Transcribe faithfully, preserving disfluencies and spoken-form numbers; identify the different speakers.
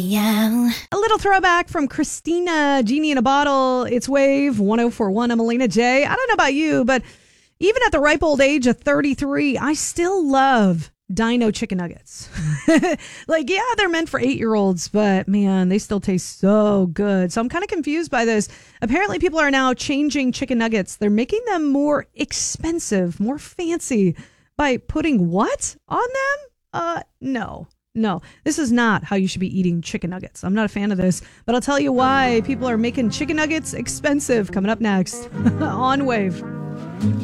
Speaker 1: Yeah. A little throwback from Christina, Genie in a Bottle. It's Wave one oh four point one. I'm Elena J. I don't know about you, but even at the ripe old age of thirty-three, I still love Dino chicken nuggets. Like, yeah, they're meant for eight-year-olds, but man, they still taste so good. So I'm kind of confused by this. Apparently, people are now changing chicken nuggets. They're making them more expensive, more fancy by putting what on them? Uh, no. No, this is not how you should be eating chicken nuggets. I'm not a fan of this, but I'll tell you why people are making chicken nuggets expensive. Coming up next on Wave.